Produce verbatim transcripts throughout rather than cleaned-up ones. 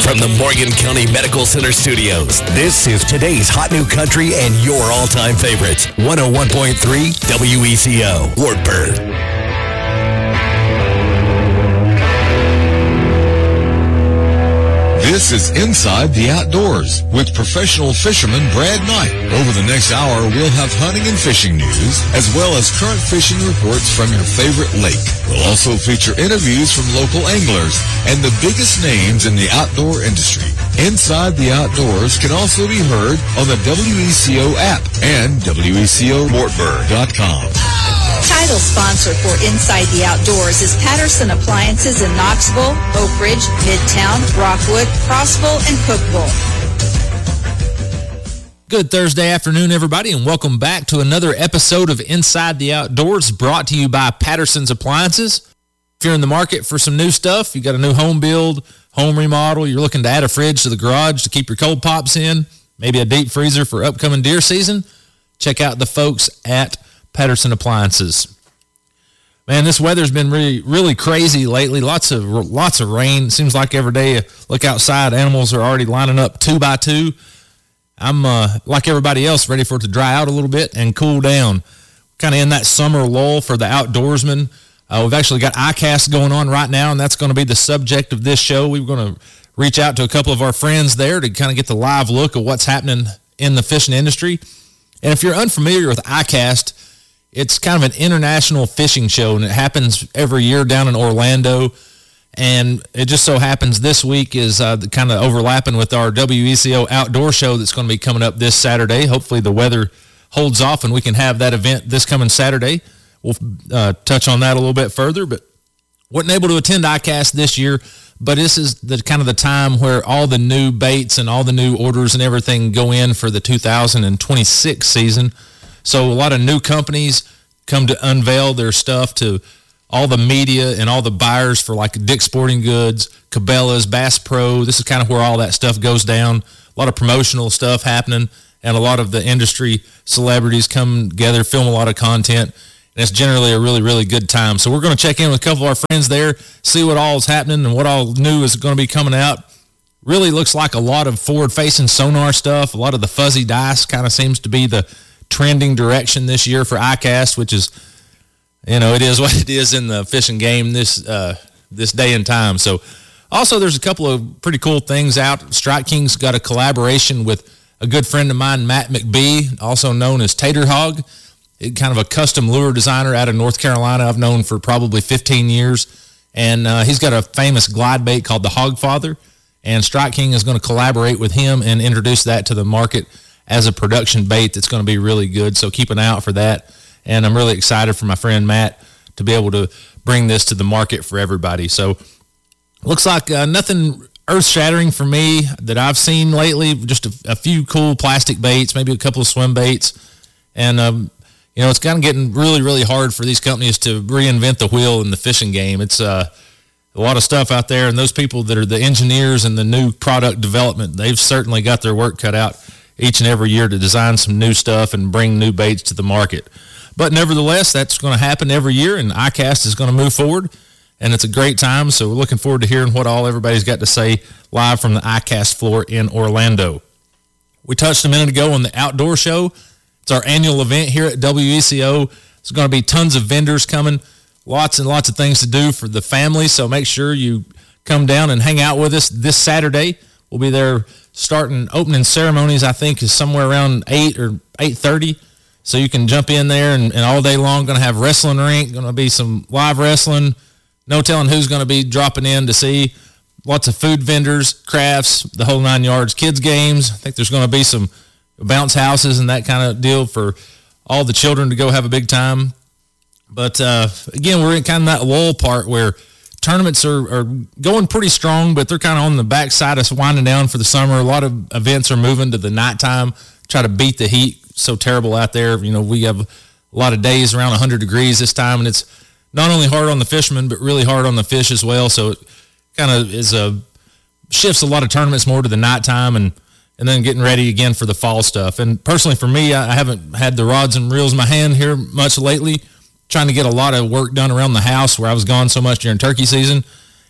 From the Morgan County Medical Center studios, this is today's hot new country and your all-time favorites. one oh one point three W E C O, Wartburg. This is Inside the Outdoors with professional fisherman Brad Knight. Over the next hour, we'll have hunting and fishing news, as well as current fishing reports from your favorite lake. We'll also feature interviews from local anglers and the biggest names in the outdoor industry. Inside the Outdoors can also be heard on the W E C O app and W E C O Wartburg dot com. Title sponsor for Inside the Outdoors is Patterson Appliances in Knoxville, Oak Ridge, Midtown, Rockwood, Crossville, and Cookville. Good Thursday afternoon, everybody, and welcome back to another episode of Inside the Outdoors, brought to you by Patterson's Appliances. If you're in the market for some new stuff, you got a new home build, home remodel, you're looking to add a fridge to the garage to keep your cold pops in, maybe a deep freezer for upcoming deer season, check out the folks at Patterson Appliances. Man, this weather's been really, really crazy lately. Lots of lots of rain. Seems like every day, look outside, animals are already lining up two by two. I'm, uh, like everybody else, ready for it to dry out a little bit and cool down. Kind of in that summer lull for the outdoorsman. Uh, we've actually got iCast going on right now, and that's going to be the subject of this show. We're going to reach out to a couple of our friends there to kind of get the live look of what's happening in the fishing industry. And if you're unfamiliar with iCast, it's kind of an international fishing show, and it happens every year down in Orlando. And it just so happens this week is uh, kind of overlapping with our W E C O outdoor show that's going to be coming up this Saturday. Hopefully the weather holds off and we can have that event this coming Saturday. We'll uh, touch on that a little bit further, but wasn't able to attend iCast this year. But this is the kind of the time where all the new baits and all the new orders and everything go in for the two thousand twenty-six season. So a lot of new companies come to unveil their stuff to all the media and all the buyers for like Dick's Sporting Goods, Cabela's, Bass Pro. This is kind of where all that stuff goes down. A lot of promotional stuff happening, and a lot of the industry celebrities come together, film a lot of content, and it's generally a really, really good time. So we're going to check in with a couple of our friends there, see what all is happening and what all new is going to be coming out. Really looks like a lot of forward-facing sonar stuff. A lot of the fuzzy dice kind of seems to be the trending direction this year for iCast, which is, you know, it is what it is in the fishing game this uh, this day and time. So also there's a couple of pretty cool things out. Strike King's got a collaboration with a good friend of mine, Matt McBee, also known as Tater Hog, kind of a custom lure designer out of North Carolina I've known for probably fifteen years. And uh, he's got a famous glide bait called the Hogfather, and Strike King is going to collaborate with him and introduce that to the market as a production bait that's going to be really good. So keep an eye out for that. And I'm really excited for my friend Matt to be able to bring this to the market for everybody. So looks like uh, nothing earth-shattering for me that I've seen lately. Just a, a few cool plastic baits, maybe a couple of swim baits. And, um, you know, it's kind of getting really, really hard for these companies to reinvent the wheel in the fishing game. It's uh, a lot of stuff out there. And those people that are the engineers and the new product development, they've certainly got their work cut out each and every year to design some new stuff and bring new baits to the market. But nevertheless, that's going to happen every year, and iCast is going to move forward, and it's a great time. So we're looking forward to hearing what all everybody's got to say live from the iCast floor in Orlando. We touched a minute ago on the outdoor show. It's our annual event here at W E C O. There's going to be tons of vendors coming, lots and lots of things to do for the family, so make sure you come down and hang out with us this Saturday. We'll be there starting opening ceremonies, I think, is somewhere around eight or eight thirty. So you can jump in there and, and all day long, going to have wrestling rink, going to be some live wrestling. No telling who's going to be dropping in to see. Lots of food vendors, crafts, the whole nine yards, kids games. I think there's going to be some bounce houses and that kind of deal for all the children to go have a big time. But, uh, again, we're in kind of that lull part where tournaments are, are going pretty strong, but they're kind of on the backside of winding down for the summer. A lot of events are moving to the nighttime, try to beat the heat so terrible out there. You know, we have a lot of days around one hundred degrees this time, and it's not only hard on the fishermen, but really hard on the fish as well. So it kind of is a shifts a lot of tournaments more to the nighttime and, and then getting ready again for the fall stuff. And personally for me, I haven't had the rods and reels in my hand here much lately, trying to get a lot of work done around the house where I was gone so much during turkey season.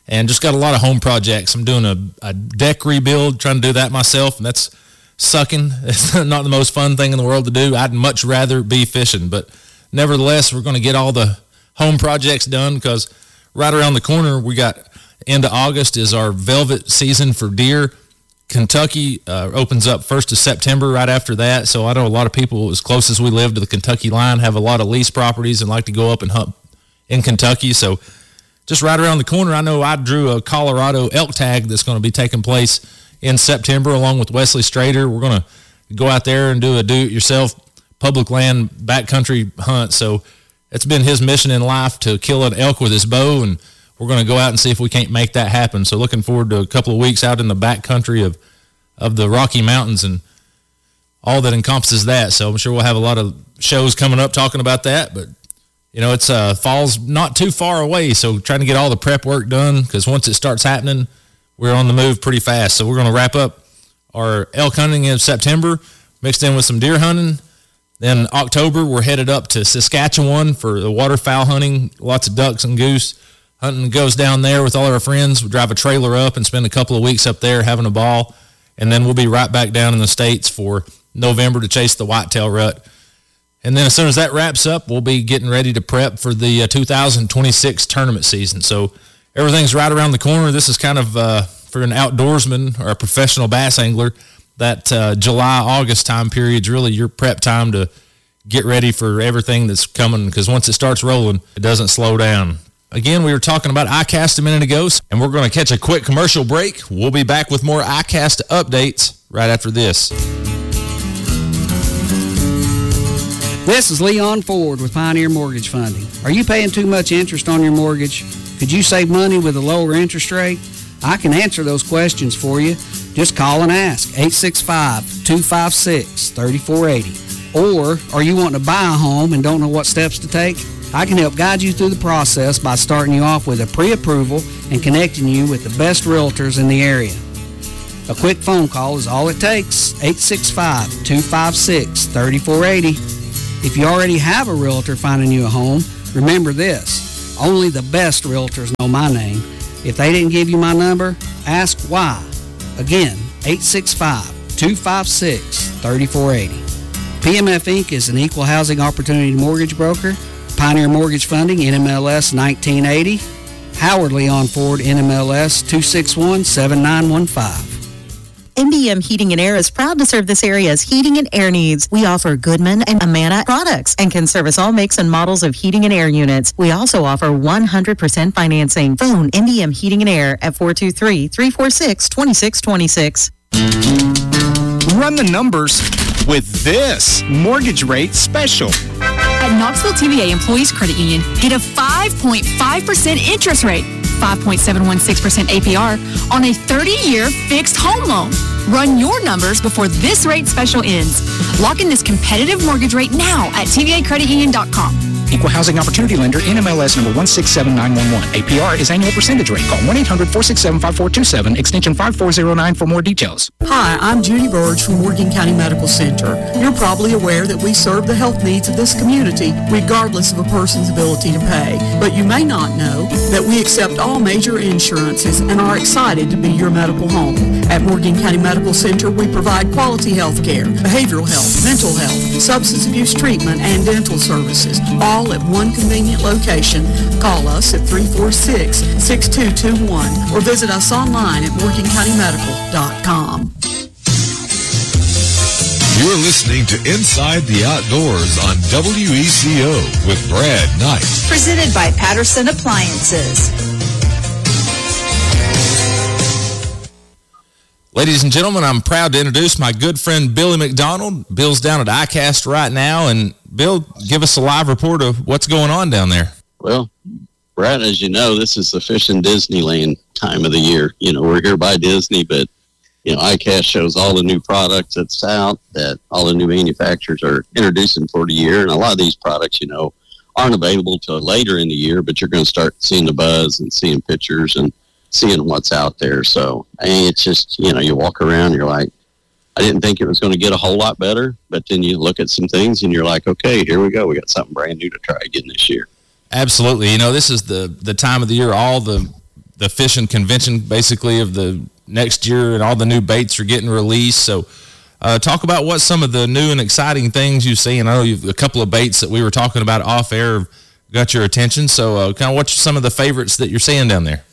and just got a lot of home projects. I'm doing a, a deck rebuild, trying to do that myself, and that's sucking. It's not the most fun thing in the world to do. I'd much rather be fishing, but nevertheless, we're going to get all the home projects done because right around the corner, we got end of August is our velvet season for deer. Kentucky uh, opens up first of September right after that, so I know a lot of people as close as we live to the Kentucky line have a lot of lease properties and like to go up and hunt in Kentucky, so just right around the corner, I know I drew a Colorado elk tag that's going to be taking place in September along with Wesley Strader. We're going to go out there and do a do-it-yourself public land backcountry hunt, so it's been his mission in life to kill an elk with his bow, and we're going to go out and see if we can't make that happen. So looking forward to a couple of weeks out in the backcountry of, of the Rocky Mountains and all that encompasses that. So I'm sure we'll have a lot of shows coming up talking about that, but you know, it's uh, fall's not too far away, so trying to get all the prep work done because once it starts happening, we're on the move pretty fast. So we're going to wrap up our elk hunting in September, mixed in with some deer hunting. Then October, we're headed up to Saskatchewan for the waterfowl hunting, lots of ducks and goose. Hunting goes down there with all our friends. We drive a trailer up and spend a couple of weeks up there having a ball, and then we'll be right back down in the States for November to chase the whitetail rut. And then as soon as that wraps up, we'll be getting ready to prep for the uh, two thousand twenty-six tournament season. So everything's right around the corner. This is kind of, uh, for an outdoorsman or a professional bass angler, that uh, July, August time period is really your prep time to get ready for everything that's coming, because once it starts rolling, it doesn't slow down. Again, we were talking about iCast a minute ago, and we're going to catch a quick commercial break. We'll be back with more iCast updates right after this. This is Leon Ford with Pioneer Mortgage Funding. Are you paying too much interest on your mortgage? Could you save money with a lower interest rate? I can answer those questions for you. Just call and ask, eight six five, two five six, three four eight zero. Or are you wanting to buy a home and don't know what steps to take? I can help guide you through the process by starting you off with a pre-approval and connecting you with the best realtors in the area. A quick phone call is all it takes, eight six five, two five six, three four eight zero. If you already have a realtor finding you a home, remember this, only the best realtors know my name. If they didn't give you my number, ask why. Again, eight six five, two five six, three four eight zero. P M F Incorporated is an equal housing opportunity mortgage broker. Pioneer Mortgage Funding, N M L S nineteen eighty. Howard Leon Ford, N M L S two six one, seven nine one five. M B M Heating and Air is proud to serve this area's heating and air needs. We offer Goodman and Amana products and can service all makes and models of heating and air units. We also offer one hundred percent financing. Phone M B M Heating and Air at four two three, three four six, two six two six. Run the numbers with this mortgage rate special. At Knoxville T V A Employees Credit Union, get a five point five percent interest rate, five point seven one six percent A P R on a thirty-year fixed home loan. Run your numbers before this rate special ends. Lock in this competitive mortgage rate now at T V A credit union dot com. Equal Housing Opportunity Lender, N M L S number one six seven nine one one. A P R is annual percentage rate. Call one eight hundred, four six seven, five four two seven, extension five four zero nine for more details. Hi, I'm Judy Burge from Morgan County Medical Center. You're probably aware that we serve the health needs of this community, regardless of a person's ability to pay. But you may not know that we accept all major insurances and are excited to be your medical home. At Morgan County Medical Center, we provide quality health care, behavioral health, mental health, substance abuse treatment, and dental services, all at one convenient location. Call us at three four six, six two two one or visit us online at morgan county medical dot com. You're listening to Inside the Outdoors on W E C O with Brad Knight. Presented by Patterson Appliances. Ladies and gentlemen, I'm proud to introduce my good friend Billy McDonald. Bill's down at iCast right now, and Bill, give us a live report of what's going on down there. Well, Brad, as you know, this is the fishing Disneyland time of the year. You know, we're here by Disney, but, you know, iCast shows all the new products that's out that all the new manufacturers are introducing for the year. And a lot of these products, you know, aren't available till later in the year, but you're going to start seeing the buzz and seeing pictures and seeing what's out there. So it's just, you know, you walk around, you're like, I didn't think it was going to get a whole lot better, but then you look at some things and you're like, okay, here we go. We got something brand new to try again this year. Absolutely. You know, this is the, the time of the year all the the fishing convention basically of the next year, and all the new baits are getting released. So uh, talk about what some of the new and exciting things you see. And I know you've, a couple of baits that we were talking about off air got your attention. So uh, kind of what's some of the favorites that you're seeing down there?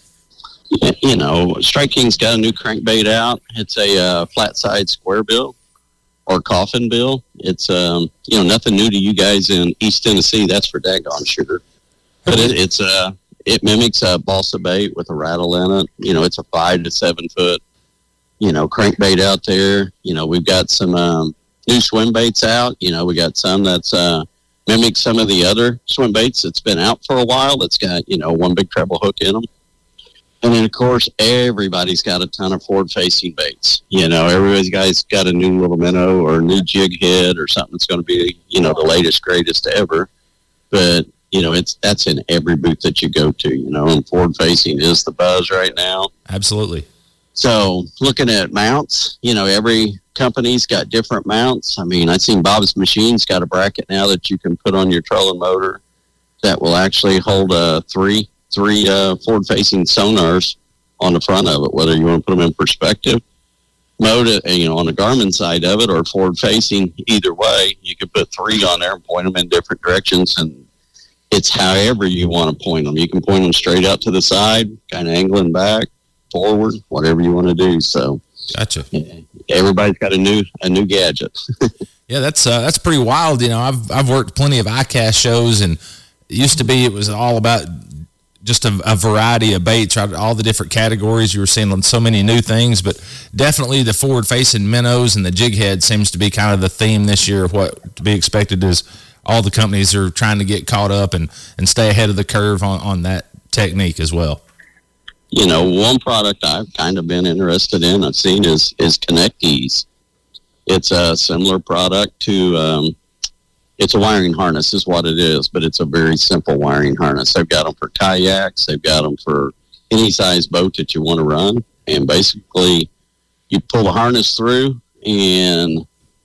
You know, Strike King's got a new crankbait out. It's a uh, flat side square bill or coffin bill. It's, um, you know, nothing new to you guys in East Tennessee. That's for daggone sure. But it, it's uh, it mimics a balsa bait with a rattle in it. You know, it's a five to seven foot, you know, crankbait out there. You know, we've got some um, new swim baits out. You know, we got some that's uh, mimics some of the other swim baits that's been out for a while. That's got, you know, one big treble hook in them. And then, of course, everybody's got a ton of forward-facing baits. You know, everybody's guys got a new little minnow or a new jig head or something that's going to be, you know, the latest, greatest ever. But, you know, it's that's in every booth that you go to, you know, and forward-facing is the buzz right now. Absolutely. So, looking at mounts, you know, every company's got different mounts. I mean, I've seen Bob's Machine's got a bracket now that you can put on your trolling motor that will actually hold a three three uh, forward-facing sonars on the front of it, whether you want to put them in perspective mode, uh, you know, on the Garmin side of it or forward-facing. Either way, you can put three on there and point them in different directions, and it's however you want to point them. You can point them straight out to the side, kind of angling back, forward, whatever you want to do. So, gotcha. Everybody's got a new a new gadget. Yeah, that's uh, that's pretty wild. You know, I've I've worked plenty of I CAST shows, and it used to be it was all about just a, a variety of baits, right? All the different categories. You were seeing so many new things, but definitely the forward-facing minnows and the jig head seems to be kind of the theme this year. What to be expected is all the companies are trying to get caught up and, and stay ahead of the curve on, on that technique as well. You know, one product I've kind of been interested in, I've seen is, is Connect Ease. It's a similar product to, um, it's a wiring harness is what it is, but it's a very simple wiring harness. They've got them for kayaks. They've got them for any size boat that you want to run. And basically, you pull the harness through, and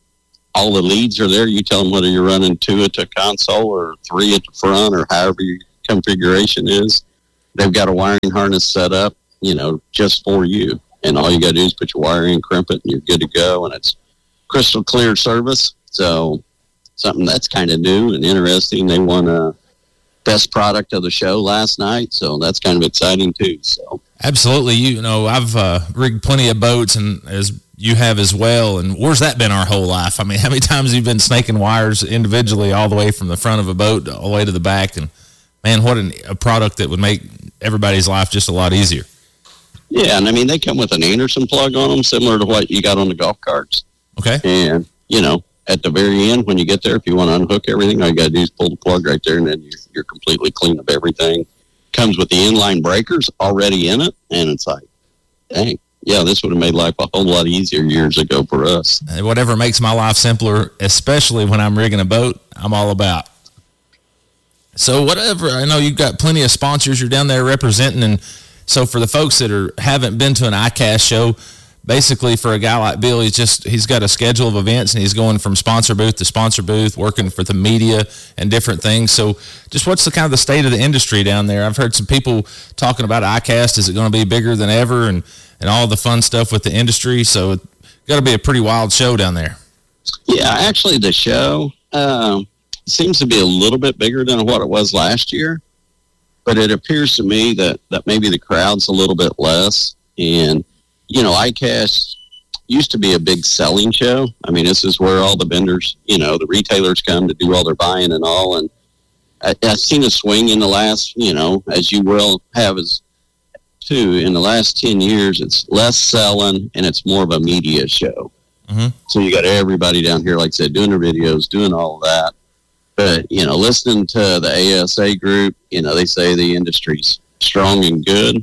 all the leads are there. You tell them whether you're running two at the console or three at the front or however your configuration is. They've got a wiring harness set up, you know, just for you. And all you got to do is put your wire in, crimp it, and you're good to go. And it's crystal clear service. So something that's kind of new and interesting. They won a best product of the show last night, so that's kind of exciting too. So absolutely, you know, I've uh, rigged plenty of boats, and as you have as well. And where's that been our whole life? I mean, how many times have you been snaking wires individually all the way from the front of a boat all the way to the back? And man, what an, a product that would make everybody's life just a lot easier. Yeah, and I mean, they come with an Anderson plug on them, similar to what you got on the golf carts. Okay. And, you know, at the very end, when you get there, if you want to unhook everything, all you got to do is pull the plug right there, and then you're, you're completely clean of everything. Comes with the inline breakers already in it, and it's like, dang, yeah, this would have made life a whole lot easier years ago for us. Whatever makes my life simpler, especially when I'm rigging a boat, I'm all about. So whatever, I know you've got plenty of sponsors you're down there representing, and so for the folks that are haven't been to an I CAST show, basically for a guy like Bill, he's just he's got a schedule of events, and he's going from sponsor booth to sponsor booth, working for the media and different things. So just what's the kind of the state of the industry down there? I've heard some people talking about I CAST. Is it going to be bigger than ever, and, and all the fun stuff with the industry? So it's got to be a pretty wild show down there. Yeah, actually the show um, seems to be a little bit bigger than what it was last year, but it appears to me that, that maybe the crowd's a little bit less. And you know, I CAST used to be a big selling show. I mean, this is where all the vendors, you know, the retailers come to do all their buying and all. And I, I've seen a swing in the last, you know, as you will have as too, in the last ten years, it's less selling and it's more of a media show. Mm-hmm. So you got everybody down here, like I said, doing their videos, doing all of that. But, you know, listening to the A S A group, you know, they say the industry's strong and good.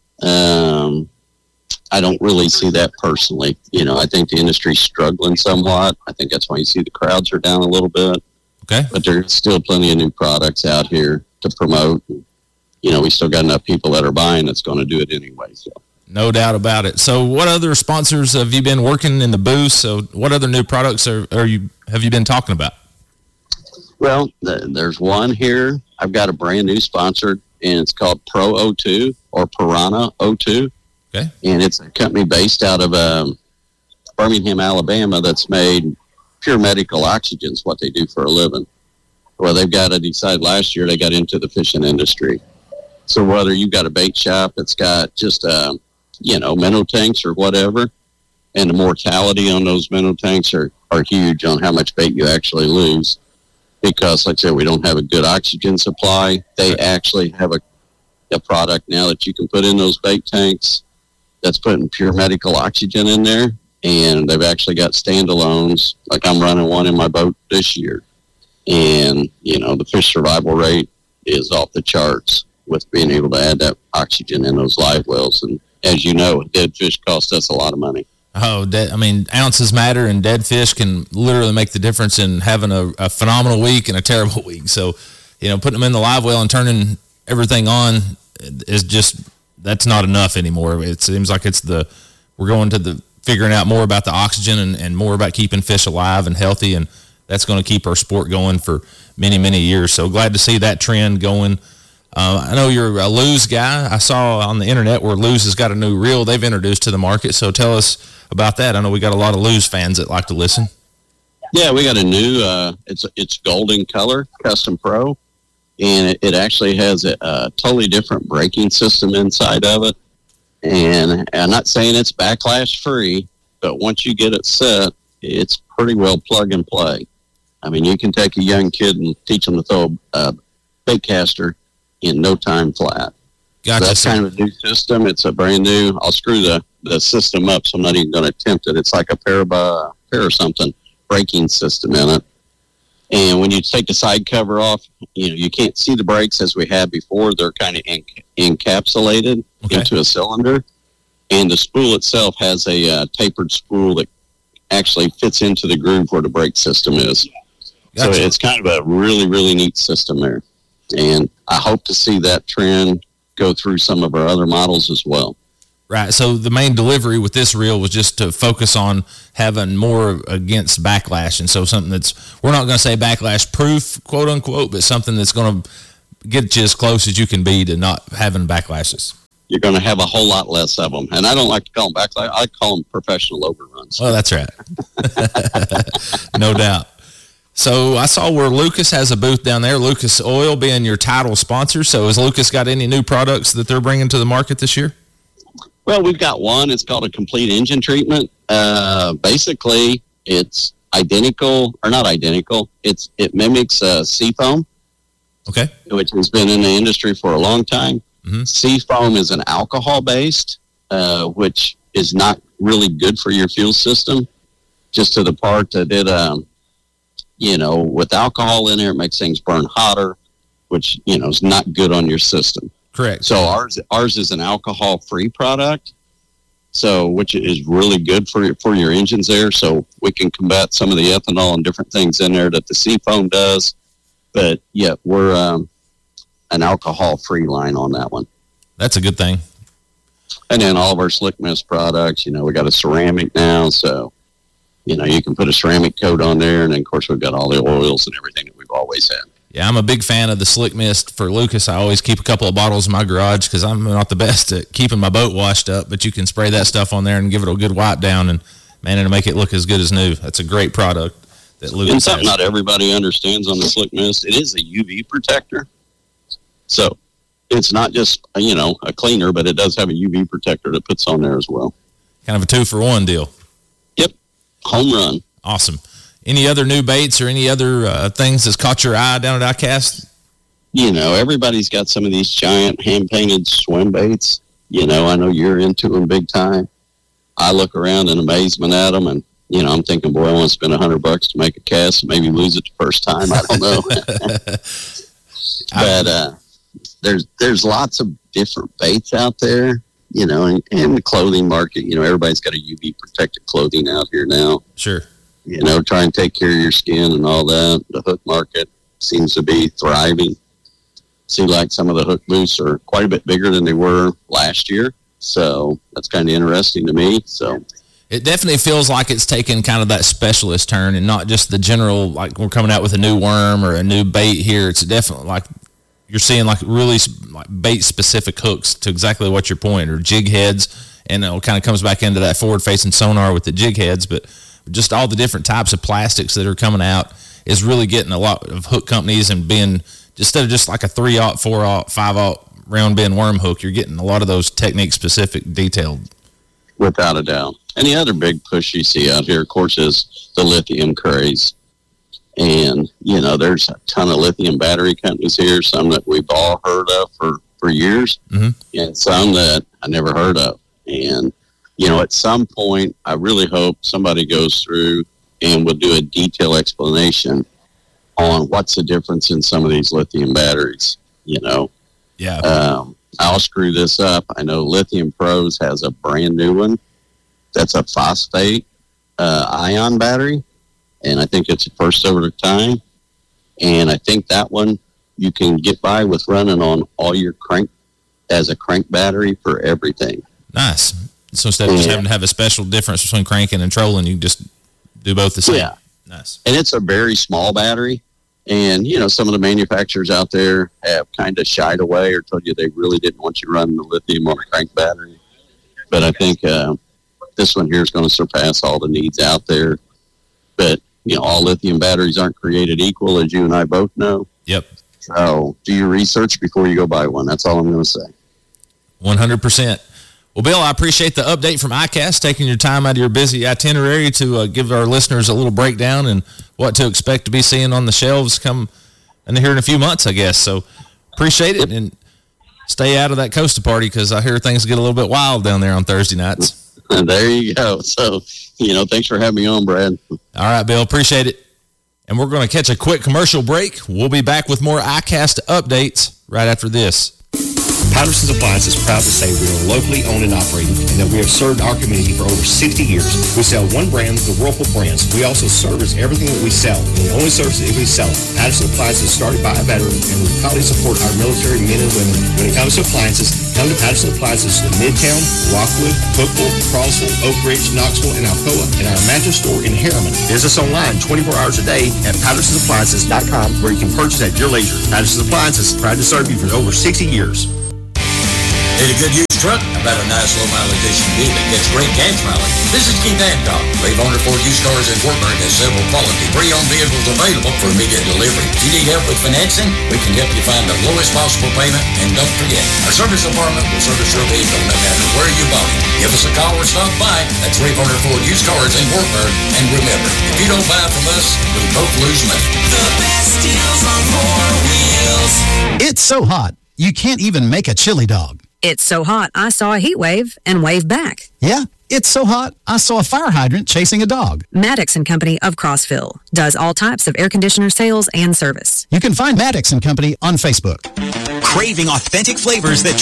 Um, I don't really see that personally. You know, I think the industry's struggling somewhat. I think that's why you see the crowds are down a little bit. Okay. But there's still plenty of new products out here to promote. You know, we still got enough people that are buying that's going to do it anyway. So. No doubt about it. So what other sponsors have you been working in the booth? So what other new products are, are you have you been talking about? Well, th- there's one here. I've got a brand new sponsored and it's called Pro O two or Piranha O two. Okay. And it's a company based out of um, Birmingham, Alabama, that's made pure medical oxygen is what they do for a living. Well, they've got to decide last year they got into the fishing industry. So whether you've got a bait shop that's got just, uh, you know, minnow tanks or whatever, and the mortality on those minnow tanks are, are huge on how much bait you actually lose. Because, like I said, we don't have a good oxygen supply. They actually have a, a product now that you can put in those bait tanks that's putting pure medical oxygen in there. And they've actually got standalones. Like I'm running one in my boat this year. And, you know, the fish survival rate is off the charts with being able to add that oxygen in those live wells. And as you know, dead fish cost us a lot of money. Oh, dead, I mean, ounces matter, and dead fish can literally make the difference in having a, a phenomenal week and a terrible week. So, you know, putting them in the live well and turning everything on is just, that's not enough anymore. It seems like it's the, we're going to the, figuring out more about the oxygen and, and more about keeping fish alive and healthy, and that's going to keep our sport going for many, many years. So glad to see that trend going. Uh, I know you're a Lew's guy. I saw on the internet where Lew's has got a new reel they've introduced to the market. So tell us about that. I know we got a lot of Lew's fans that like to listen. Yeah, we got a new, uh, it's it's golden color, Custom Pro, and it, it actually has a, a totally different braking system inside of it. And I'm not saying it's backlash free, but once you get it set, it's pretty well plug and play. I mean, you can take a young kid and teach them to throw a bait caster in no time flat. Gotcha. So that's kind of a new system. It's a brand new. I'll screw the, the system up, so I'm not even going to attempt it. It's like a pair of uh, pair or something braking system in it. And when you take the side cover off, you know, you can't see the brakes as we had before. They're kind of enc- encapsulated okay. into a cylinder. And the spool itself has a uh, tapered spool that actually fits into the groove where the brake system is. Gotcha. So it's kind of a really, really neat system there. And I hope to see that trend go through some of our other models as well. Right. So the main delivery with this reel was just to focus on having more against backlash. And so something that's, we're not going to say backlash proof, quote unquote, but something that's going to get you as close as you can be to not having backlashes. You're going to have a whole lot less of them. And I don't like to call them backlash. I call them professional overruns. Well, that's right. No doubt. So I saw where Lucas has a booth down there, Lucas Oil being your title sponsor. So has Lucas got any new products that they're bringing to the market this year? Well, we've got one. It's called a complete engine treatment. Uh, basically, it's identical, or not identical. It's It mimics uh, Seafoam, okay, which has been in the industry for a long time. Mm-hmm. Seafoam is an alcohol-based, uh, which is not really good for your fuel system, just to the part that it, um, you know, with alcohol in there, it makes things burn hotter, which, you know, is not good on your system. Correct. So ours ours is an alcohol-free product, so which is really good for your, for your engines there. So we can combat some of the ethanol and different things in there that the Seafoam does. But yeah, we're um, an alcohol-free line on that one. That's a good thing. And then all of our Slick Mist products, you know, we got a ceramic now, so you know you can put a ceramic coat on there, and then of course we've got all the oils and everything that we've always had. Yeah, I'm a big fan of the Slick Mist for Lucas. I always keep a couple of bottles in my garage because I'm not the best at keeping my boat washed up, but you can spray that stuff on there and give it a good wipe down, and, man, it'll make it look as good as new. That's a great product that Lucas and something has. Not everybody understands on the Slick Mist. It is a U V protector. So it's not just, you know, a cleaner, but it does have a U V protector that puts on there as well. Kind of a two-for-one deal. Yep. Home run. Awesome. Any other new baits or any other uh, things that's caught your eye down at iCast? You know, everybody's got some of these giant hand-painted swim baits. You know, I know you're into them big time. I look around in amazement at them, and, you know, I'm thinking, boy, I want to spend a hundred bucks to make a cast and maybe lose it the first time. I don't know. But uh, there's there's lots of different baits out there, you know, and, and the clothing market. You know, everybody's got a U V-protected clothing out here now. Sure. You know, try and take care of your skin and all that. The hook market seems to be thriving. See, like some of the hook booths are quite a bit bigger than they were last year. So that's kind of interesting to me. So it definitely feels like it's taken kind of that specialist turn and not just the general, like we're coming out with a new worm or a new bait here. It's definitely like you're seeing like really like bait specific hooks to exactly what you're pointing, or jig heads, and it kind of comes back into that forward facing sonar with the jig heads. But just all the different types of plastics that are coming out is really getting a lot of hook companies and being, instead of just like a three aught, four aught, five aught round bend worm hook, you're getting a lot of those technique specific detailed. Without a doubt. And the other big push you see out here, of course, is the lithium craze. And, you know, there's a ton of lithium battery companies here, some that we've all heard of for, for years, mm-hmm. and some that I never heard of. And, you know, at some point, I really hope somebody goes through and will do a detailed explanation on what's the difference in some of these lithium batteries, you know. Yeah. Um, I'll screw this up. I know Lithium Pros has a brand new one that's a phosphate uh, ion battery, and I think it's the first of its time. And I think that one you can get by with running on all your crank as a crank battery for everything. Nice. So instead of yeah. just having to have a special difference between cranking and trolling, you just do both the same. Yeah. Nice. And it's a very small battery. And, you know, some of the manufacturers out there have kind of shied away or told you they really didn't want you running the lithium on a crank battery. But I think uh, this one here is going to surpass all the needs out there. But, you know, all lithium batteries aren't created equal, as you and I both know. Yep. So do your research before you go buy one. That's all I'm going to say. one hundred percent. Well, Bill, I appreciate the update from iCast, taking your time out of your busy itinerary to uh, give our listeners a little breakdown and what to expect to be seeing on the shelves come in here in a few months, I guess. So appreciate it, and stay out of that Costa party because I hear things get a little bit wild down there on Thursday nights. There you go. So, you know, thanks for having me on, Brad. All right, Bill, appreciate it. And we're going to catch a quick commercial break. We'll be back with more iCast updates right after this. Patterson's Appliance is proud to say we are locally owned and operated and that we have served our community for over sixty years. We sell one brand, the Whirlpool brands. We also service everything that we sell, and we only service it if we sell it. Patterson Appliances is started by a veteran, and we proudly support our military men and women. When it comes to appliances, come to Patterson Appliances in Midtown, Rockwood, Cookville, Crossville, Oak Ridge, Knoxville, and Alcoa, and our mattress store in Harriman. Visit us online twenty-four hours a day at pattersons appliances dot com, where you can purchase at your leisure. Patterson's Appliances, proud to serve you for over sixty years. Need a good used truck? How about a nice low-mileage S U V that gets great gas mileage? This is Keith Hancock. Leave Owner Ford Used Cars in Wartburg has several quality pre-owned vehicles available for immediate delivery. If you need help with financing, we can help you find the lowest possible payment. And don't forget, our service department will service your vehicle no matter where you bought it. Give us a call or stop by. That's Leave Owner Ford Used Cars in Wartburg. And remember, if you don't buy from us, we both lose money. The best deals on four wheels. It's so hot, you can't even make a chili dog. It's so hot, I saw a heat wave and waved back. Yeah, it's so hot, I saw a fire hydrant chasing a dog. Maddox and Company of Crossville does all types of air conditioner sales and service. You can find Maddox and Company on Facebook. Craving authentic flavors that